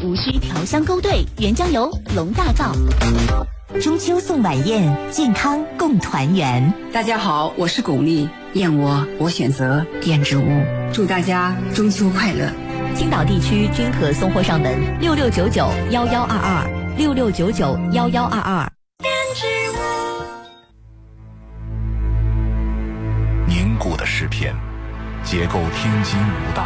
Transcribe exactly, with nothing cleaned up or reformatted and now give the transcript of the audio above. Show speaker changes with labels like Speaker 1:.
Speaker 1: 无需调香勾兑，原浆由龙大造。
Speaker 2: 中秋送晚宴，健康共团圆。
Speaker 3: 大家好，我是巩俐，燕窝我选择燕之屋，祝大家中秋快乐。
Speaker 2: 青岛地区均可送货上门，六六九九幺幺二二，六六九九幺幺二二。
Speaker 4: 凝固的诗篇，结构天津无大。